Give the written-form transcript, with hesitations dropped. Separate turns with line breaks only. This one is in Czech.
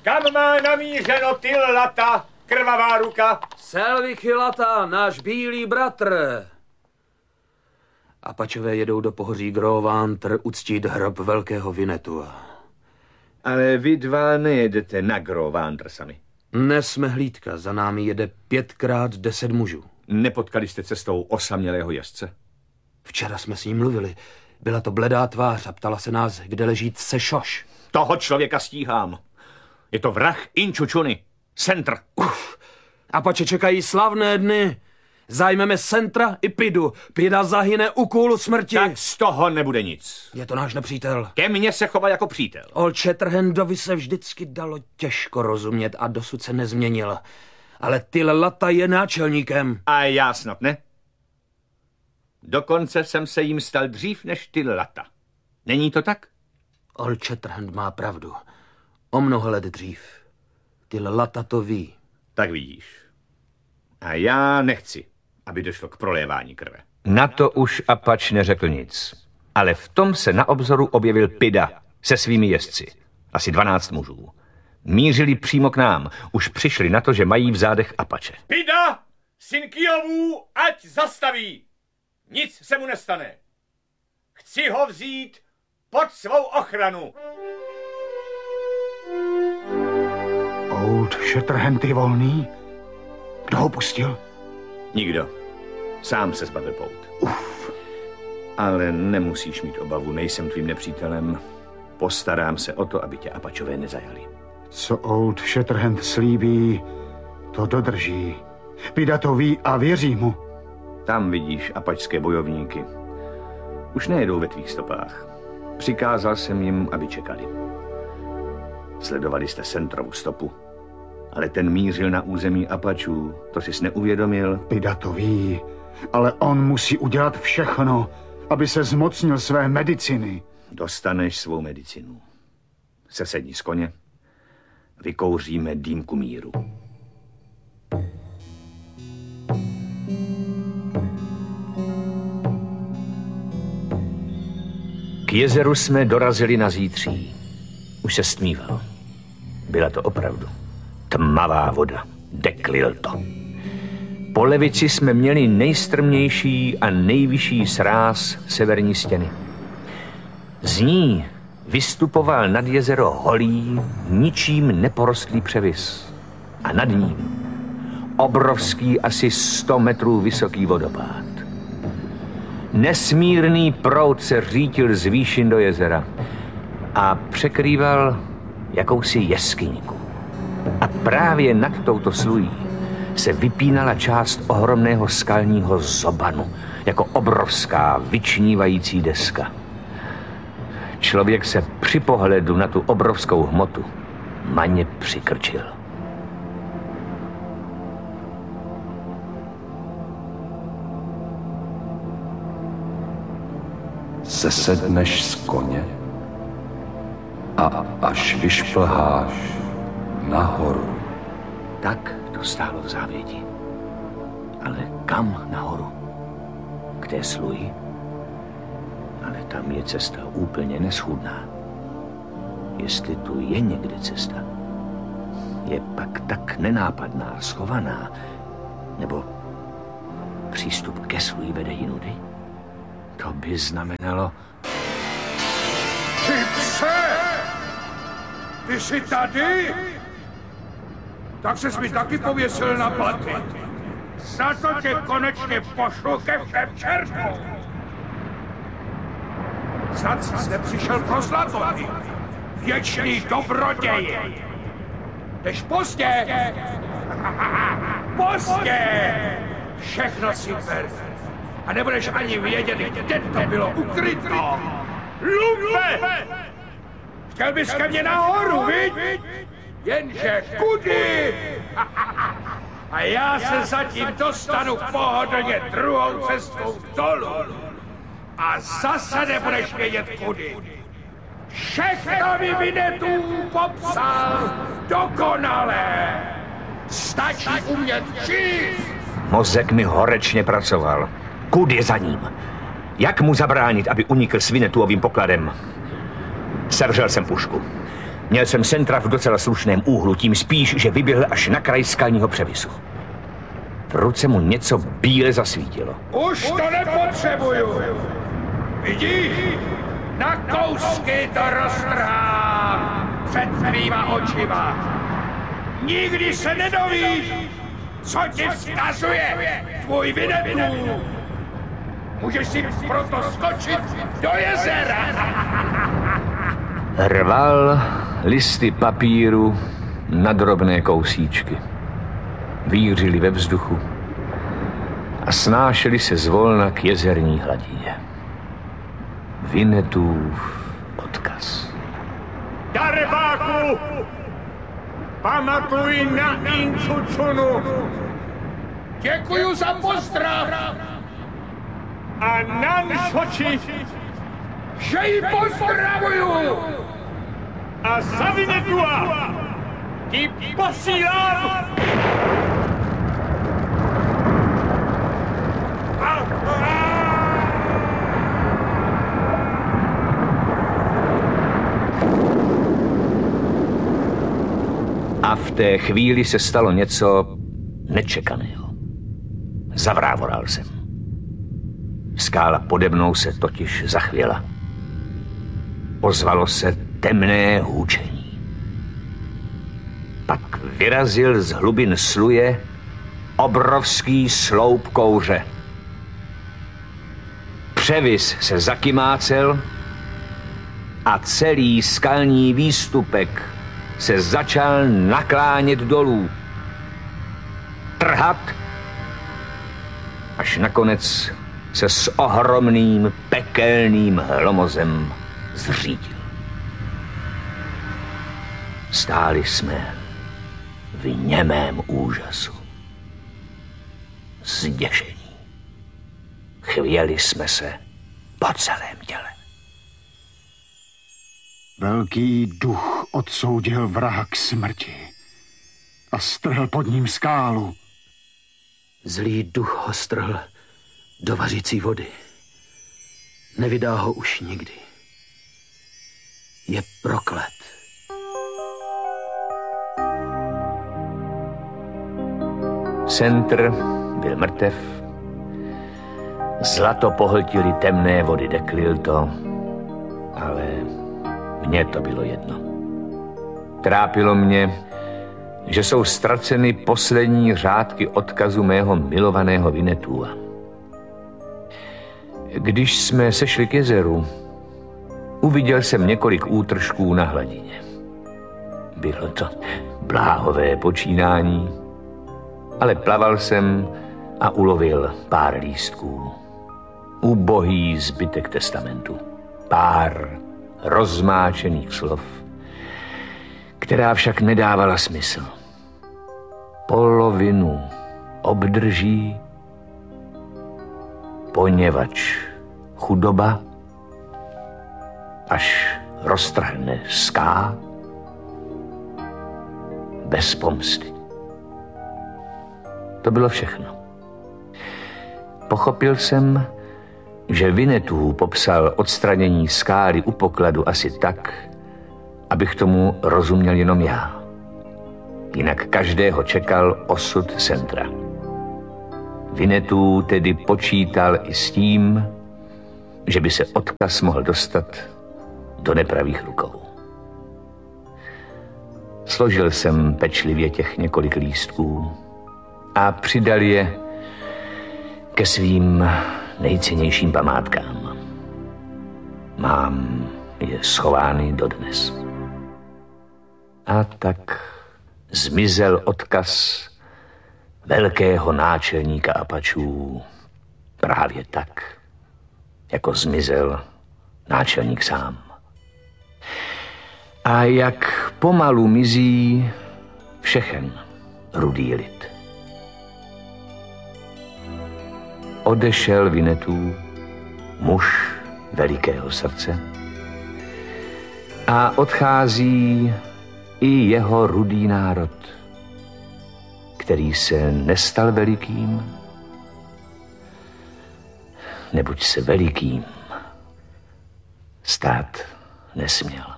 Kam má namířeno Tyl Lata, krvavá ruka?
Selvichy Lata, náš bílý bratr. Apačové jedou do pohoří Grovantr uctít hrob velkého Vinetua.
Ale vy dva nejedete na Grovantr sami.
Nesme hlídka, za námi jede 5x10 mužů.
Nepotkali jste cestou osamělého jezdce?
Včera jsme s ním mluvili. Byla to bledá tvář a ptala se nás, kde leží Sešoš.
Toho člověka stíhám. Je to vrah Inčučuny. Centr.
Apače čekají slavné dny. Zajmeme Centra i Pidu. Pida zahyne u kůlu smrti.
Tak z toho nebude nic.
Je to náš nepřítel.
Ke mně se chová jako přítel.
Old Shatterhandovi se vždycky dalo těžko rozumět a dosud se nezměnil. Ale Tyl Lata je náčelníkem.
A já snad ne? Dokonce jsem se jim stal dřív než Tyl Lata. Není to tak?
Old Shatterhand má pravdu. O mnoho let dřív. Tyl Lata to ví.
Tak vidíš. A já nechci, aby došlo k prolévání krve. Na to už Apač neřekl nic. Ale v tom se na obzoru objevil Pida se svými jezdci. Asi 12 mužů. Mířili přímo k nám. Už přišli na to, že mají v zádech Apače.
Pida, syn Kijovů, ať zastaví. Nic se mu nestane. Chci ho vzít pod svou ochranu.
Old Shatterhand je volný? Kdo ho pustil?
Nikdo. Sám se zbavil pout. Ale nemusíš mít obavu, nejsem tvým nepřítelem. Postarám se o to, aby tě Apačové nezajali.
Co Old Shatterhand slíbí, to dodrží. Pida to ví a věří mu.
Tam vidíš apačské bojovníky. Už nejedou ve tvých stopách. Přikázal jsem jim, aby čekali. Sledovali jste Centrovu stopu. Ale ten mířil na území Apačů. To jsi neuvědomil?
Pida to ví, ale on musí udělat všechno, aby se zmocnil své medicíny.
Dostaneš svou medicinu. Sesedni z koně. Vykouříme dýmku míru. K jezeru jsme dorazili na zítří. Už se stmíval. Byla to opravdu tmavá voda. Deklil to. Po levici jsme měli nejstrmější a nejvyšší sráz severní stěny. Z ní vystupoval nad jezero holý, ničím neporostlý převis. A nad ním obrovský, asi 100 metrů vysoký vodopád. Nesmírný proud se řítil z výšin do jezera a překrýval jakousi jeskyňku. A právě nad touto slují se vypínala část ohromného skalního zobanu, jako obrovská vyčnívající deska. Člověk se při pohledu na tu obrovskou hmotu maně přikrčil.
Sesedneš z koně a až vyšplháš nahoru.
Tak to stálo v závěti. Ale kam nahoru? K té sluji? Ale tam je cesta úplně neschůdná. Jestli tu je někde cesta, je pak tak nenápadná, schovaná, nebo přístup ke sluji vede jinudy? To by znamenalo...
Ty pse! Ty jsi tady? Tak ses mi taky pověsil na paty. Za to tě konečně pošlu ke všem čertům. Snad jsi nepřišel pro zlato, ty věčný dobroději. Jdeš pozdě! Pozdě! Všechno si ber. A nebudeš ani vědět, kde to bylo ukryto. Lumpe! Chtěl bys ke mně nahoru, viď? Jenže kudy? A já se zatím dostanu pohodlně druhou cestou dolů. A zase nebudeš vědět kudy. Všechno mi Vinetů popsal dokonale. Stačí umět číst.
Mozek mi horečně pracoval. Kud je za ním? Jak mu zabránit, aby unikl s Vinetuovým pokladem? Sevřel jsem pušku. Měl jsem Sentra v docela slušném úhlu, tím spíš, že vyběhl až na kraj skalního převisu. V ruce mu něco bíle zasvítilo.
Už to nepotřebuju. Vidíš? Na kousky to roztrhám před tvýma očima. Nikdy se nedovíš, co ti vzkazuje tvůj Winnetou. Můžeš si proto skočit do jezera.
Rval listy papíru na drobné kousíčky. Vířili ve vzduchu a snášeli se zvolna k jezerní hladině. Winnetův odkaz.
Darebáku! Pamatuj na Incucunu!
Děkuju za pozdrav.
A Nanšoči!
Že ji pozdravuju.
A za Winnetua ti posílám!
A v té chvíli se stalo něco nečekaného. Zavrávoral jsem. Skála pode mnou se totiž zachvěla. Ozvalo se temné hůčení. Pak vyrazil z hlubin sluje obrovský sloup kouře. Převis se zakymácel a celý skalní výstupek se začal naklánět dolů. Trhat, až nakonec se s ohromným pekelným hlomozem zřídil. Stáli jsme v němém úžasu. Zděšení. Chvěli jsme se po celém těle.
Velký duch odsoudil vraha k smrti a strhl pod ním skálu.
Zlý duch ho strhl do vařící vody. Nevydá ho už nikdy. Je proklet.
Sentr byl mrtev. Zlato pohltili temné vody Deklilto, ale mně to bylo jedno. Trápilo mě, že jsou ztraceny poslední řádky odkazu mého milovaného Winnetua. Když jsme sešli k jezeru, uviděl jsem několik útržků na hladině. Bylo to bláhové počínání, ale plaval jsem a ulovil pár lístků. Ubohý zbytek testamentu. Pár rozmáčených slov, která však nedávala smysl. Polovinu obdrží, poněvadž chudoba, až roztrhne ská, bez pomsty. To bylo všechno. Pochopil jsem, že Winnetou popsal odstranění skály u pokladu asi tak, abych tomu rozuměl jenom já. Jinak každého čekal osud Sentra. Winnetou tedy počítal i s tím, že by se odkaz mohl dostat do nepravých rukou. Složil jsem pečlivě těch několik lístků a přidal je ke svým nejcennějším památkám. Mám je schovány dodnes. A tak zmizel odkaz velkého náčelníka Apačů právě tak, jako zmizel náčelník sám. A jak pomalu mizí všechen rudý lid. Odešel Winnetou, muž velikého srdce, a odchází i jeho rudý národ, který se nestal velikým, neboť se velikým stát nesměl.